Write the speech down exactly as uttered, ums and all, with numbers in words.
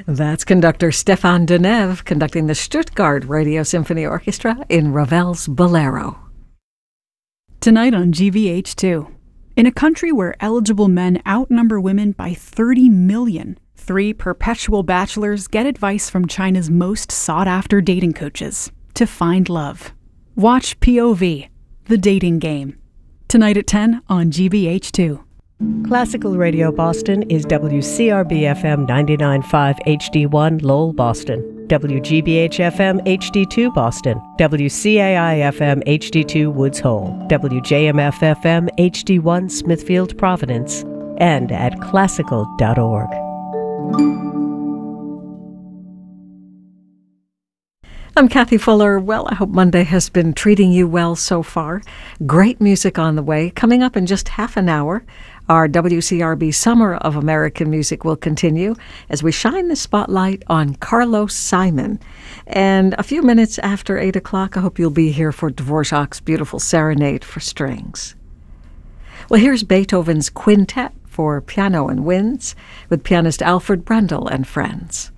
That's conductor Stefan Deneve conducting the Stuttgart Radio Symphony Orchestra in Ravel's Bolero. Tonight on G V H two. In a country where eligible men outnumber women by thirty million, three perpetual bachelors get advice from China's most sought-after dating coaches to find love. Watch P O V, The Dating Game. Tonight at ten on G V H two. Classical Radio Boston is W C R B F M ninety-nine point five H D one Lowell, Boston, W G B H F M H D two Boston, W C A I F M H D two Woods Hole, W J M F F M H D one Smithfield, Providence, and at classical dot org. I'm Kathy Fuller. Well, I hope Monday has been treating you well so far. Great music on the way. Coming up in just half an hour, our W C R B Summer of American Music will continue as we shine the spotlight on Carlos Simon. And a few minutes after eight o'clock, I hope you'll be here for Dvorak's beautiful Serenade for Strings. Well, here's Beethoven's Quintet for piano and winds with pianist Alfred Brendel and friends.